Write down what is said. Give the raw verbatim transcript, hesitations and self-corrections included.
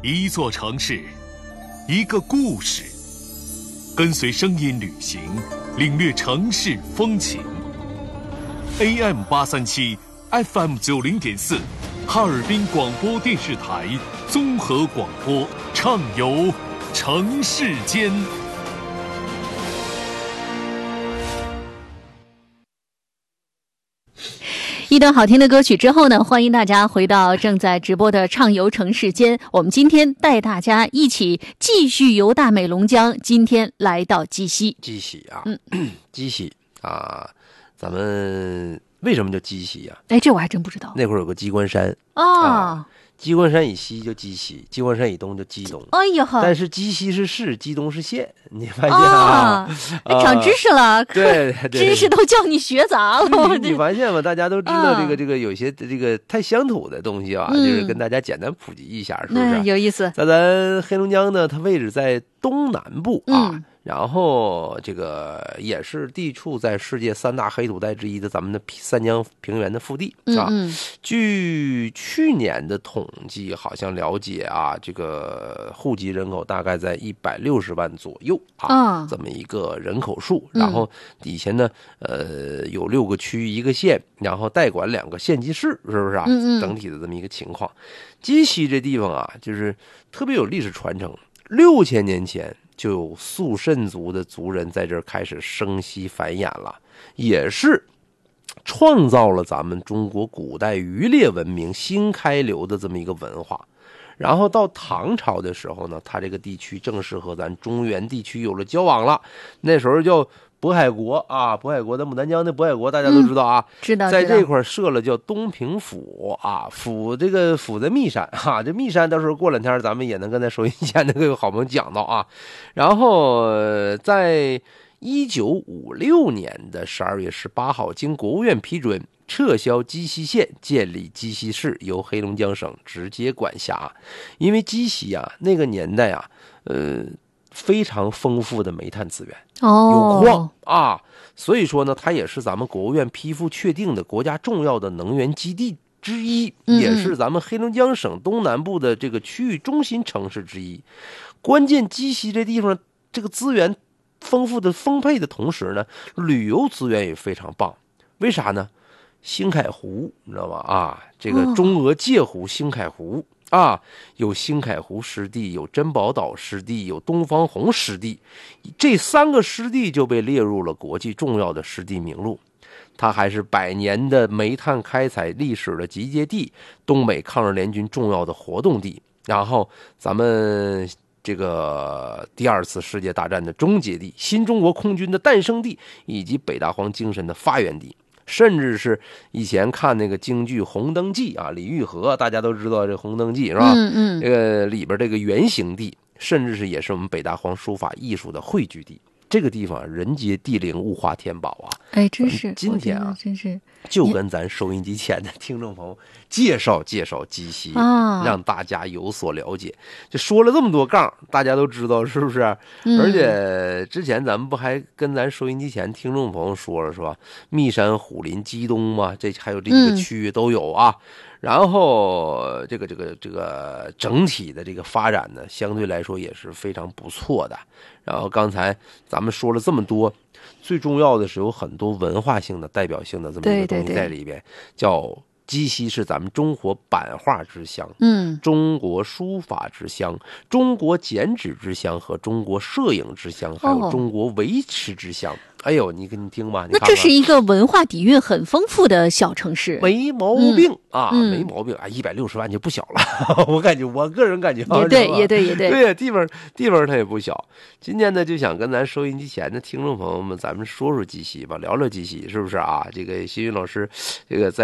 一座城市，一个故事，跟随声音旅行，领略城市风情。A M 八三七 F M 九零点四，哈尔滨广播电视台综合广播，畅游城市间。 一段好听的歌曲之后呢，欢迎大家回到正在直播的畅游城市间。我们今天带大家一起继续游大美龙江，今天来到鸡西。 鸡西啊， 嗯， 鸡西啊，咱们为什么叫鸡西呀、啊？ 哎，这我还真不知道。 那会儿有个鸡冠山哦。 啊，鸡冠山以西就鸡西，鸡冠山以东就鸡东。 哎呀呵！ 但是鸡西是市，鸡东是县，你发现啊？ 哦、啊长知识了， 对，对知识都叫你学杂了。 你发现吗？大家都知道这个、啊、这个有些这个太乡土的东西啊，嗯、就是跟大家简单普及一下，是不是？ 嗯、有意思。 在咱黑龙江呢，它位置在东南部啊。 嗯， 然后这个也是地处在世界三大黑土带之一的咱们的三江平原的腹地啊。 嗯嗯， 据去年的统计，好像了解啊，这个户籍人口大概在一百六十万左右啊， 哦、 这么一个人口数。然后底下呢，呃，有六个区一个县，然后代管两个县级市，是不是啊？ 嗯嗯， 整体的这么一个情况。鸡西这地方啊，就是特别有历史传承，六千年前。就有肃慎族的族人在这儿开始生息繁衍了，也是创造了咱们中国古代渔猎文明新开流的这么一个文化。然后到唐朝的时候呢，它这个地区正式和咱中原地区有了交往了，那时候叫渤海国啊，渤海国的牡丹江的渤海国大家都知道啊， 嗯、知道， 在这块设了叫东平府啊，府这个府在密山哈、啊，这密山到时候过两天咱们也能跟咱收音机前那个好朋友讲到啊。然后在一九五六年的十二月十八号，经国务院批准，撤销鸡西县，建立鸡西市，由黑龙江省直接管辖。因为鸡西啊，那个年代啊，呃。非常丰富的煤炭资源， 哦， 有矿啊，所以说呢，它也是咱们国务院批复确定的国家重要的能源基地之一， 嗯、 也是咱们黑龙江省东南部的这个区域中心城市之一。关键鸡西这地方，这个资源丰富的丰沛的同时呢，旅游资源也非常棒。为啥呢？兴凯湖，你知道吗？啊，这个中俄界湖兴凯湖。哦啊，有兴凯湖湿地，有珍宝岛湿地，有东方红湿地，这三个湿地就被列入了国际重要的湿地名录。它还是百年的煤炭开采历史的集结地，东北抗日联军重要的活动地，然后咱们这个第二次世界大战的终结地，新中国空军的诞生地，以及北大荒精神的发源地。甚至是以前看那个京剧《红灯记》啊，李玉和大家都知道这《红灯记》是吧？ 嗯嗯， 这个里边这个原型地，甚至是也是我们北大荒书法艺术的汇聚地。这个地方人杰地灵，物化天宝啊！ 哎，真是， 今天啊， 真是就跟咱收音机前的听众朋友介绍介绍鸡西啊， 让大家有所了解。就说了这么多杠，大家都知道是不是？ 嗯、 而且之前咱们不还跟咱收音机前听众朋友说了是吧？密山、虎林、鸡东嘛，这还有这几个区域都有啊。嗯，然后这个这个这个整体的这个发展呢，相对来说也是非常不错的。然后刚才咱们说了这么多，最重要的是有很多文化性的、代表性的这么一个东西在里边，对对对，叫鸡西是咱们中国版画之乡， 嗯， 中国书法之乡，中国剪纸之乡和中国摄影之乡，还有中国围棋之乡。哦，哎呦，你跟你听吧，你看看， 那这是一个文化底蕴很丰富的小城市， 没毛病、嗯、啊， 嗯、 没毛病啊，一百六十万就不小了，我感觉，我个人感觉也对，也对，也对， 对，地方地方它也不小。今天呢，就想跟咱收音机前的听众朋友们，咱们说说鸡西吧，聊聊鸡西，是不是啊？这个新云老师，这个在。